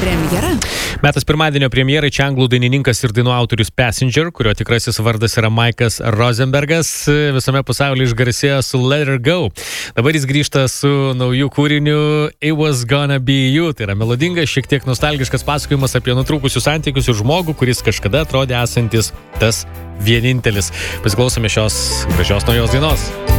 Premjera. Metas pirmadienio premjerai, čia anglų dainininkas ir dainų autorius Passenger, kurio tikrasis vardas yra Maikas Rosenbergas, visame pasaulyje išgarsėjo su Let Her Go. Dabar jis grįžta su nauju kūriniu It Was Gonna Be You. Tai yra melodingas, šiek tiek nostalgiškas pasakojimas apie nutrūkusius santykius ir žmogų, kuris kažkada atrodė esantis tas vienintelis. Pasiklausome šios gražios naujos dainos.